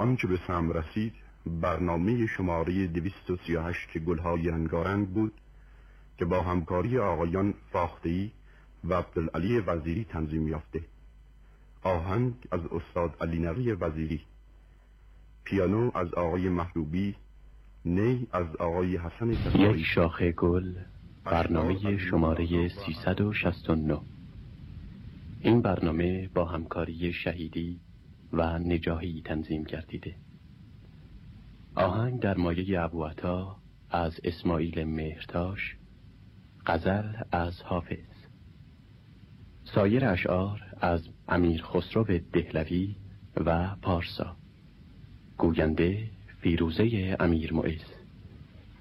آنچه به سم رسید برنامه شماره 238 گلهای رنگارنگ بود که با همکاری آقایان فاخته‌ای و عبدالعلی وزیری تنظیم یافته. آهنگ از استاد علی نقی وزیری، پیانو از آقای محبوبی، نی از آقای حسن صفایی. یک شاخه گل، برنامه شماره 369. این برنامه با همکاری شهیدی و نجاحی تنظیم گردیده. آهنگ در مایه ابوعطا از اسماعیل مهرتاش، غزل از حافظ. سایر اشعار از امیر خسرو دهلوی و پارسا. گوینده فیروزه امیر معز.